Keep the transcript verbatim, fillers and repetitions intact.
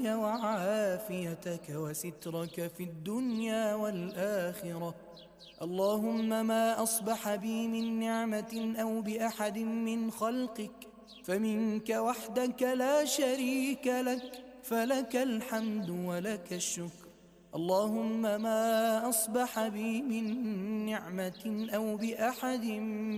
وعافيتك وسترك في الدنيا والآخرة. اللهم ما أصبح بي من نعمة أو بأحد من خلقك فمنك وحدك لا شريك لك، فلك الحمد ولك الشكر. اللهم ما أصبح بي من نعمة أو بأحد